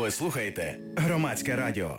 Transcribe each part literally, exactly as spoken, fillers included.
Ви слухаєте Громадське радіо.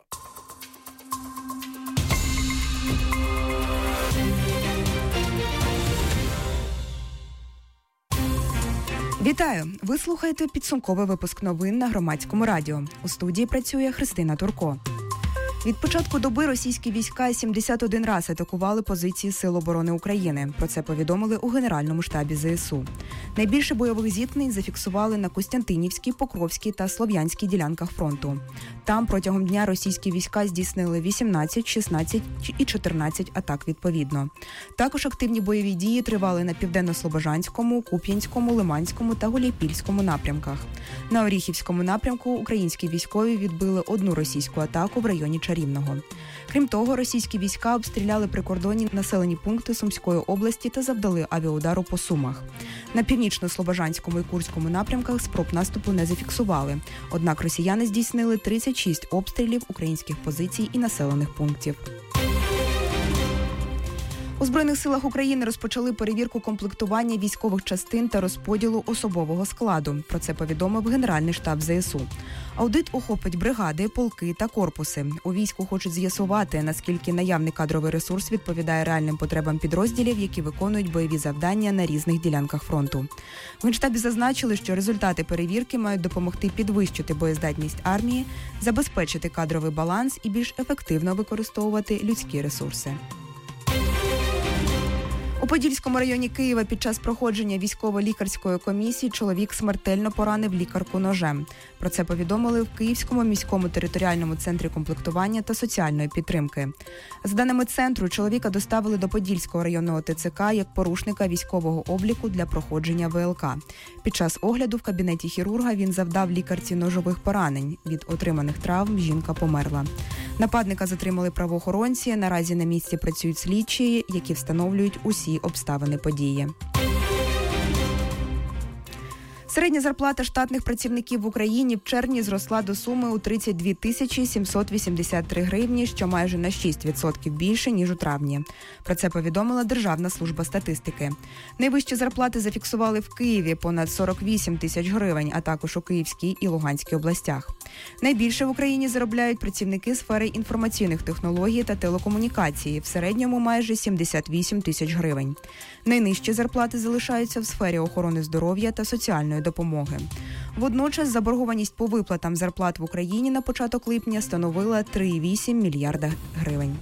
Вітаю! Ви слухаєте підсумковий випуск новин на Громадському радіо. У студії працює Христина Турко. Від початку доби російські війська сімдесят один раз атакували позиції Сил оборони України. Про це повідомили у Генеральному штабі зе ес у. Найбільше бойових зіткнень зафіксували на Костянтинівській, Покровській та Слов'янській ділянках фронту. Там протягом дня російські війська здійснили вісімнадцять, шістнадцять і чотирнадцять атак відповідно. Також активні бойові дії тривали на Південно-Слобожанському, Куп'янському, Лиманському та Гуляйпільському напрямках. На Оріхівському напрямку українські військові відбили одну російську атаку в районі Чарівного. Крім того, російські війська обстріляли прикордонні населені пункти Сумської області та завдали авіаудару по Сумах. На північно-слобожанському і Курському напрямках спроб наступу не зафіксували. Однак росіяни здійснили тридцять шість обстрілів українських позицій і населених пунктів. У Збройних силах України розпочали перевірку комплектування військових частин та розподілу особового складу. Про це повідомив Генеральний штаб зе ес у. Аудит охопить бригади, полки та корпуси. У війську хочуть з'ясувати, наскільки наявний кадровий ресурс відповідає реальним потребам підрозділів, які виконують бойові завдання на різних ділянках фронту. В Генштабі зазначили, що результати перевірки мають допомогти підвищити боєздатність армії, забезпечити кадровий баланс і більш ефективно використовувати людські ресурси. У Подільському районі Києва під час проходження військово-лікарської комісії чоловік смертельно поранив лікарку ножем. Про це повідомили в Київському міському територіальному центрі комплектування та соціальної підтримки. За даними центру, чоловіка доставили до Подільського районного те це ка як порушника військового обліку для проходження ве ел ка. Під час огляду в кабінеті хірурга він завдав лікарці ножових поранень. Від отриманих травм жінка померла. Нападника затримали правоохоронці. Наразі на місці працюють слідчі, які встановлюють усі обставини події. Середня зарплата штатних працівників в Україні в червні зросла до суми у тридцять дві тисячі сімсот вісімдесят три гривні, що майже на шість відсотків більше, ніж у травні. Про це повідомила Державна служба статистики. Найвищі зарплати зафіксували в Києві – понад сорок вісім тисяч гривень, а також у Київській і Луганській областях. Найбільше в Україні заробляють працівники сфери інформаційних технологій та телекомунікації, в середньому майже сімдесят вісім тисяч гривень. Найнижчі зарплати залишаються в сфері охорони здоров'я та соціальної допомоги. Водночас заборгованість по виплатам зарплат в Україні на початок липня становила три цілих вісім мільярда гривень.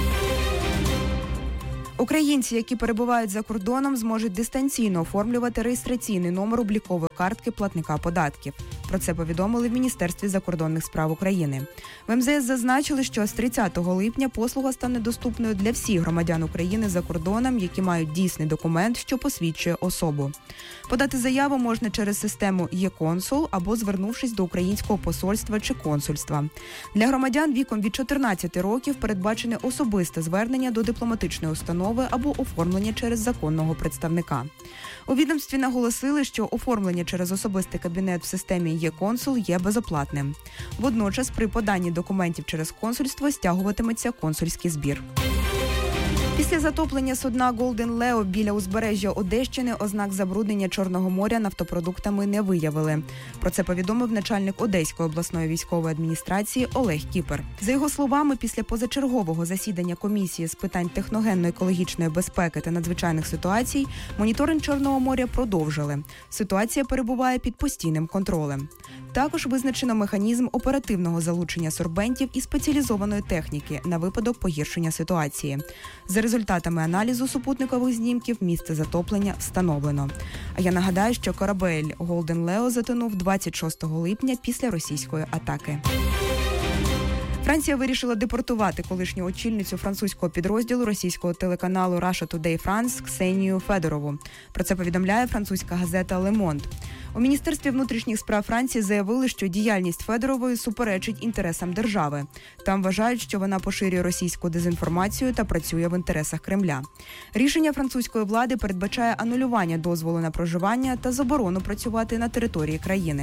Українці, які перебувають за кордоном, зможуть дистанційно оформлювати реєстраційний номер облікової картки платника податків. Про це повідомили в Міністерстві закордонних справ України. В ем зе ес зазначили, що з тридцятого липня послуга стане доступною для всіх громадян України за кордоном, які мають дійсний документ, що посвідчує особу. Подати заяву можна через систему «Є-консул» або звернувшись до українського посольства чи консульства. Для громадян віком від чотирнадцяти років передбачене особисте звернення до дипломатичної установи або оформлення через законного представника. У відомстві наголосили, що оформлення через особистий кабінет в системі «Є-консул» є безоплатним. Водночас при поданні документів через консульство стягуватиметься консульський збір. Після затоплення судна «Голден Лео» біля узбережжя Одещини ознак забруднення Чорного моря нафтопродуктами не виявили. Про це повідомив начальник Одеської обласної військової адміністрації Олег Кіпер. За його словами, після позачергового засідання комісії з питань техногенно-екологічної безпеки та надзвичайних ситуацій моніторинг Чорного моря продовжили. Ситуація перебуває під постійним контролем. Також визначено механізм оперативного залучення сорбентів і спеціалізованої техніки на випадок погіршення ситуації. За результатами аналізу супутникових знімків місце затоплення встановлено. А я нагадаю, що корабель «Голден Лео» затонув двадцять шостого липня після російської атаки. Франція вирішила депортувати колишню очільницю французького підрозділу російського телеканалу Russia Today France Ксенію Федорову. Про це повідомляє французька газета «Ле Монд». У Міністерстві внутрішніх справ Франції заявили, що діяльність Федорової суперечить інтересам держави. Там вважають, що вона поширює російську дезінформацію та працює в інтересах Кремля. Рішення французької влади передбачає анулювання дозволу на проживання та заборону працювати на території країни.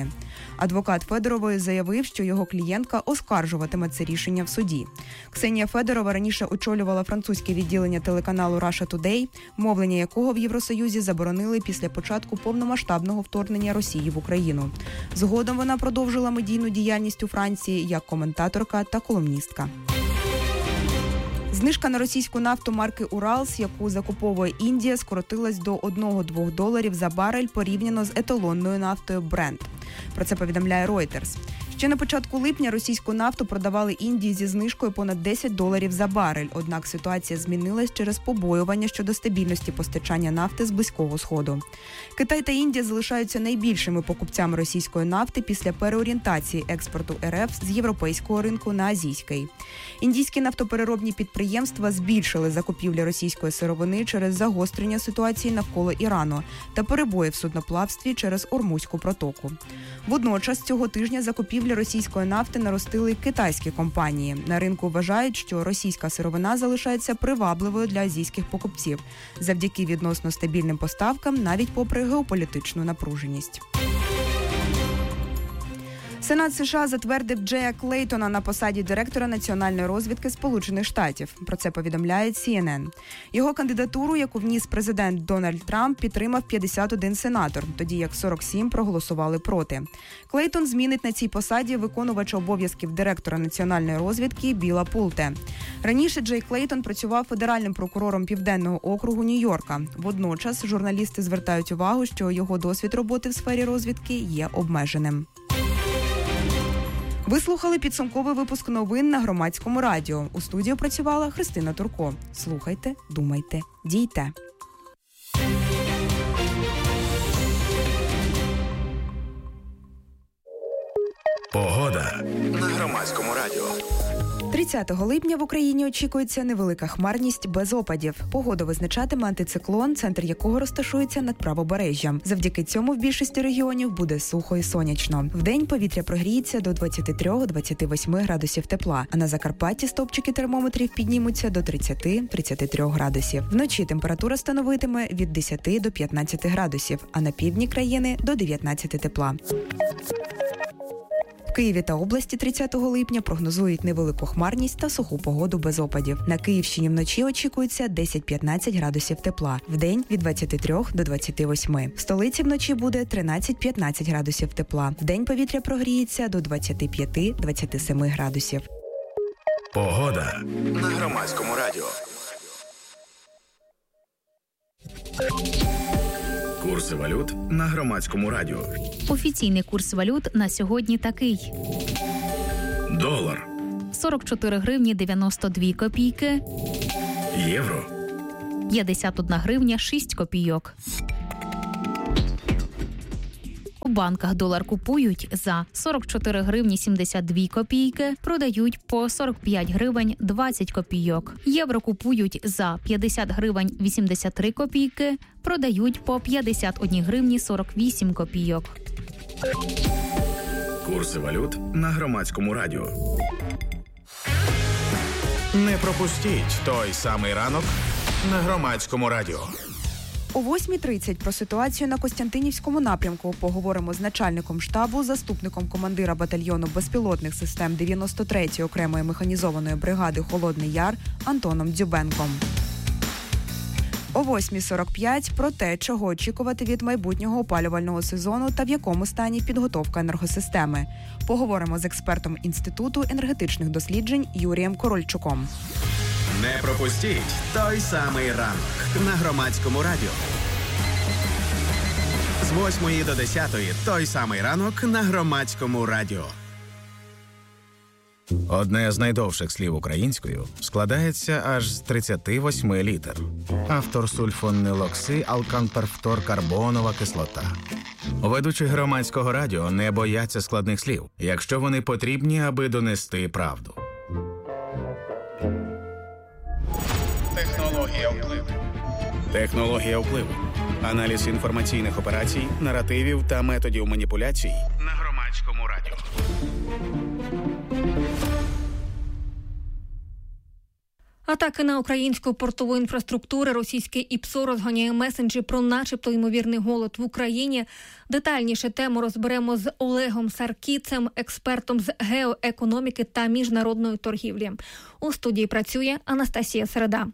Адвокат Федорової заявив, що його клієнтка оскаржуватиме це рішення в суді. Ксенія Федорова раніше очолювала французьке відділення телеканалу Russia Today, мовлення якого в Євросоюзі заборонили після початку повномасштабного вторгнення Росії в Україну. Згодом вона продовжила медійну діяльність у Франції як коментаторка та колумністка. Знижка на російську нафту марки «Уралс», яку закуповує Індія, скоротилась до один-два доларів за барель порівняно з еталонною нафтою Brent. Про це повідомляє Reuters. Ще на початку липня російську нафту продавали Індії зі знижкою понад десять доларів за барель, однак ситуація змінилась через побоювання щодо стабільності постачання нафти з Близького Сходу. Китай та Індія залишаються найбільшими покупцями російської нафти після переорієнтації експорту РФ з європейського ринку на азійський. Індійські нафтопереробні підприємства збільшили закупівлі російської сировини через загострення ситуації навколо Ірану та перебої в судноплавстві через Ормузьку протоку. Водночас цього тижня закупівлі російської нафти наростили китайські компанії. На ринку вважають, що російська сировина залишається привабливою для азійських покупців завдяки відносно стабільним поставкам, навіть попри геополітичну напруженість. Сенат США затвердив Джея Клейтона на посаді директора національної розвідки Сполучених Штатів. Про це повідомляє Сі Ен Ен. Його кандидатуру, яку вніс президент Дональд Трамп, підтримав п'ятдесят один сенатор, тоді як сорок сім проголосували проти. Клейтон змінить на цій посаді виконувача обов'язків директора національної розвідки Біла Пулте. Раніше Джей Клейтон працював федеральним прокурором Південного округу Нью-Йорка. Водночас журналісти звертають увагу, що його досвід роботи в сфері розвідки є обмеженим. Ви слухали підсумковий випуск новин на Громадському радіо. У студії працювала Христина Турко. Слухайте, думайте, дійте. Погода на Громадському радіо. тридцятого липня в Україні очікується невелика хмарність без опадів. Погоду визначатиме антициклон, центр якого розташується над правобережжям. Завдяки цьому в більшості регіонів буде сухо і сонячно. Вдень повітря прогріється до двадцять три - двадцять вісім градусів тепла, а на Закарпатті стовпчики термометрів піднімуться до тридцять - тридцять три градусів. Вночі температура становитиме від десять до п'ятнадцяти градусів, а на півдні країни – до дев'ятнадцяти тепла. В Києві та області тридцятого липня прогнозують невелику хмарність та суху погоду без опадів. На Київщині вночі очікується десять - п'ятнадцять градусів тепла, вдень – від двадцяти трьох до двадцяти восьми. В столиці вночі буде тринадцять - п'ятнадцять градусів тепла, вдень повітря прогріється до двадцяти п'яти - двадцяти семи градусів. Погода на Громадському радіо. Курси валют на Громадському радіо. Офіційний курс валют на сьогодні такий. Долар. сорок чотири гривні дев'яносто дві копійки. Євро. п'ятдесят одна гривня шість копійок. У банках долар купують за сорок чотири гривні сімдесят дві копійки, продають по сорок п'ять гривень двадцять копійок. Євро купують за п'ятдесят гривень вісімдесят три копійки, продають по п'ятдесят одна гривні сорок вісім копійок. Курси валют на Громадському радіо. Не пропустіть той самий ранок на Громадському радіо. О восьмій тридцять про ситуацію на Костянтинівському напрямку поговоримо з начальником штабу, заступником командира батальйону безпілотних систем дев'яносто третьої окремої механізованої бригади «Холодний Яр» Антоном Дзюбенком. О восьмій сорок п'ять про те, чого очікувати від майбутнього опалювального сезону та в якому стані підготовка енергосистеми. Поговоримо з експертом Інституту енергетичних досліджень Юрієм Корольчуком. Не пропустіть той самий ранок на Громадському радіо. З восьмої до десятої той самий ранок на Громадському радіо. Одне з найдовших слів українською складається аж з тридцяти восьми літер. Автор сульфонилокси алканперфторкарбонова кислота. Ведучі Громадського радіо не бояться складних слів, якщо вони потрібні, аби донести правду. Технологія впливу. Технологія впливу. Аналіз інформаційних операцій, наративів та методів маніпуляцій на Громадському радіо. Атаки на українську портову інфраструктуру, російське ІПСО розганяє месенджі про начебто ймовірний голод в Україні. Детальніше тему розберемо з Олегом Саркіцем, експертом з геоекономіки та міжнародної торгівлі. У студії працює Анастасія Середа.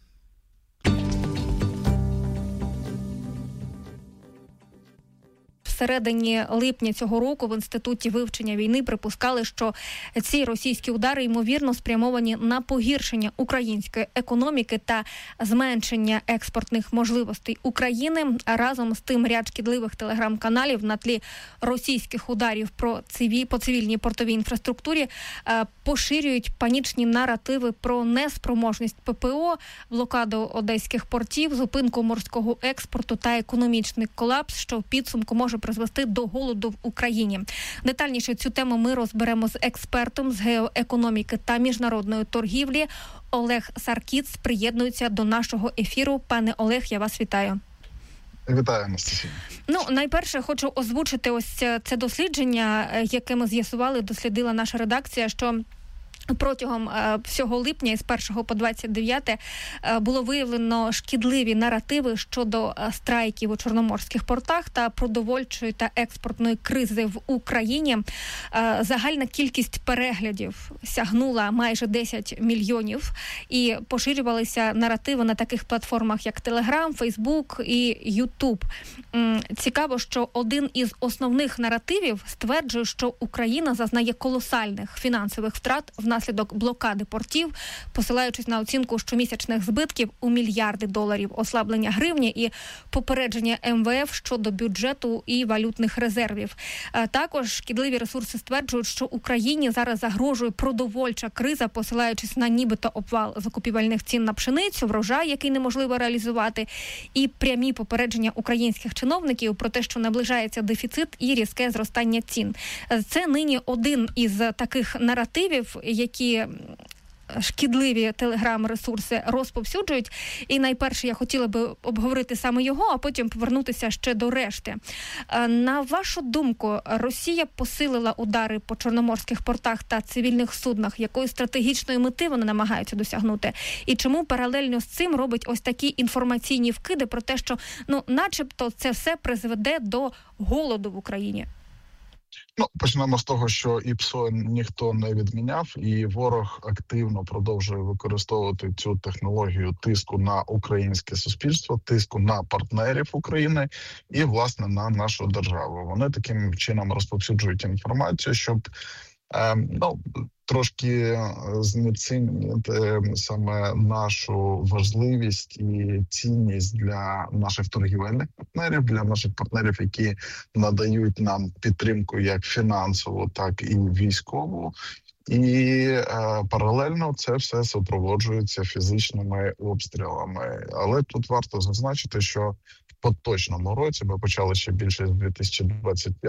В середині липня цього року в Інституті вивчення війни припускали, що ці російські удари, ймовірно, спрямовані на погіршення української економіки та зменшення експортних можливостей України. А разом з тим ряд шкідливих телеграм-каналів на тлі російських ударів про циві, по цивільній портовій інфраструктурі е, поширюють панічні наративи про неспроможність ППО, блокаду одеських портів, зупинку морського експорту та економічний колапс, що в підсумку може призвести до голоду в Україні. Детальніше цю тему ми розберемо з експертом з геоекономіки та міжнародної торгівлі. Олег Саркіц приєднується до нашого ефіру. Пане Олег, я вас вітаю. Вітаю, Анастасія. Ну, найперше хочу озвучити ось це дослідження, яке ми з'ясували, дослідила наша редакція, що протягом е, всього липня із першого по двадцять дев'яте е, було виявлено шкідливі наративи щодо е, страйків у чорноморських портах та продовольчої та експортної кризи в Україні. Е, загальна кількість переглядів сягнула майже десять мільйонів і поширювалися наративи на таких платформах, як Telegram, Facebook і YouTube. М, цікаво, що один із основних наративів стверджує, що Україна зазнає колосальних фінансових втрат в внаслідок блокади портів, посилаючись на оцінку щомісячних збитків у мільярди доларів, ослаблення гривні і попередження ем ве еф щодо бюджету і валютних резервів. Також шкідливі ресурси стверджують, що Україні зараз загрожує продовольча криза, посилаючись на нібито обвал закупівельних цін на пшеницю, врожай, який неможливо реалізувати, і прямі попередження українських чиновників про те, що наближається дефіцит і різке зростання цін. Це нині один із таких наративів, які шкідливі телеграм-ресурси розповсюджують. І найперше я хотіла би обговорити саме його, а потім повернутися ще до решти. На вашу думку, Росія посилила удари по чорноморських портах та цивільних суднах? Якої стратегічної мети вони намагаються досягнути? І чому паралельно з цим робить ось такі інформаційні вкиди про те, що, ну, начебто це все призведе до голоду в Україні? Ну, почнемо з того, що ІПСО ніхто не відміняв, і ворог активно продовжує використовувати цю технологію тиску на українське суспільство, тиску на партнерів України і, власне, на нашу державу. Вони таким чином розповсюджують інформацію, щоб е, ну, трошки знецінити саме нашу важливість і цінність для наших торгівельних партнерів, для наших партнерів, які надають нам підтримку як фінансову, так і військову. І е, паралельно це все супроводжується фізичними обстрілами. Але тут варто зазначити, що в поточному році, ми почали ще більше з дві тисячі двадцять